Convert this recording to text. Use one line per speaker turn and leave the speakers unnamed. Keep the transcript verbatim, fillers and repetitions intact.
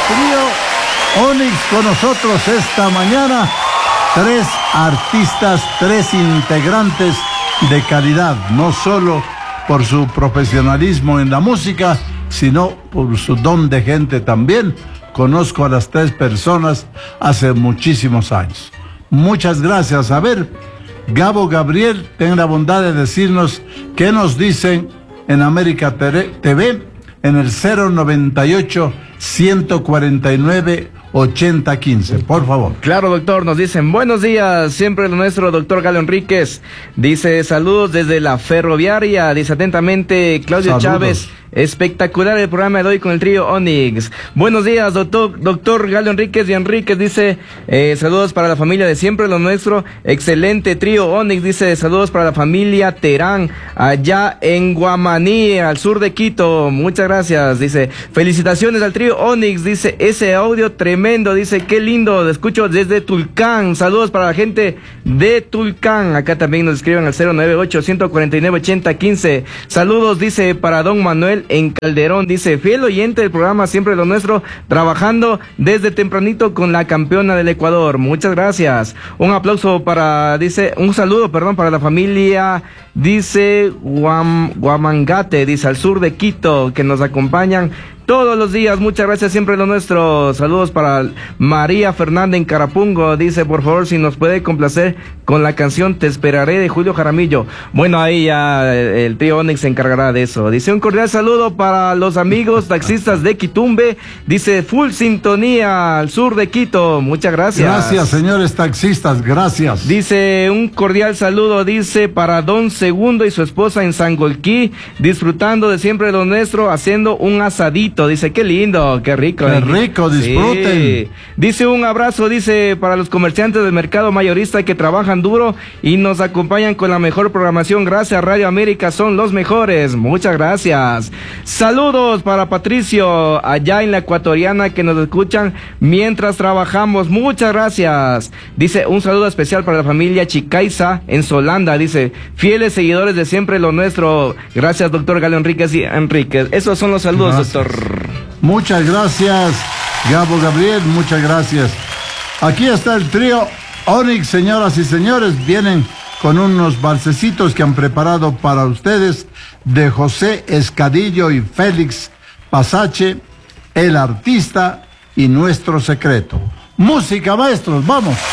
trío Onyx con nosotros esta mañana. Tres artistas, tres integrantes de calidad, no solo por su profesionalismo en la música, sino por su don de gente también. Conozco a las tres personas hace muchísimos años. Muchas gracias. A ver, Gabo Gabriel, ten la bondad de decirnos qué nos dicen en América T V en el cero noventa y ocho, ciento cuarenta y nueve, ochenta quince, por favor.
Claro, doctor, nos dicen buenos días, siempre lo nuestro, doctor Galo Enríquez. Dice saludos desde la ferroviaria, dice atentamente Claudio saludos. Chávez. Espectacular el programa de hoy con el trío Onyx. Buenos días, doctor, doctor Galo Enríquez y Enríquez, dice, eh, saludos para la familia de siempre lo nuestro. Excelente trío Onyx, dice, saludos para la familia Terán, allá en Guamaní, al sur de Quito. Muchas gracias, dice, felicitaciones al trío Onyx, dice, ese audio tremendo, dice, qué lindo, escucho desde Tulcán. Saludos para la gente de Tulcán. Acá también nos escriben al cero noventa y ocho, ciento cuarenta y nueve, ochenta quince. Saludos, dice, para don Manuel en Calderón, dice, fiel oyente del programa siempre lo nuestro, trabajando desde tempranito con la campeona del Ecuador. Muchas gracias. Un aplauso para, dice, un saludo, perdón, para la familia, dice, Guam, Guamangate, dice, al sur de Quito, que nos acompañan todos los días. Muchas gracias, siempre lo nuestro. Saludos para María Fernanda en Carapungo. Dice, por favor, si nos puede complacer con la canción Te Esperaré de Julio Jaramillo. Bueno, ahí ya el trío Onyx se encargará de eso. Dice, un cordial saludo para los amigos taxistas de Quitumbe. Dice, full sintonía al sur de Quito. Muchas gracias.
Gracias, señores taxistas, gracias.
Dice, un cordial saludo, dice, para don Segundo y su esposa en Sangolquí, disfrutando de siempre lo nuestro, haciendo un asadito. Dice, qué lindo, qué rico.
Qué rico, disfruten.
Sí. Dice, un abrazo, dice, para los comerciantes del mercado mayorista que trabajan duro y nos acompañan con la mejor programación. Gracias, Radio América, son los mejores. Muchas gracias. Saludos para Patricio, allá en la Ecuatoriana, que nos escuchan mientras trabajamos. Muchas gracias. Dice, un saludo especial para la familia Chicaiza en Solanda. Dice, fieles seguidores de siempre lo nuestro. Gracias, doctor Galo Enríquez y Enríquez. Esos son los saludos, gracias, doctor.
Muchas gracias, Gabo Gabriel, muchas gracias. Aquí está el trío Onyx, señoras y señores. Vienen con unos balsecitos que han preparado para ustedes de José Escadillo y Félix Pasache, El Artista y Nuestro Secreto. Música, maestros, vamos.